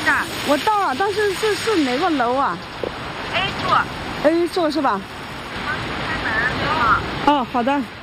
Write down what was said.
的。 我到了，但是是哪个楼啊 ？A 座。 A 座是吧？ 帮你开门，好。 哦，好的。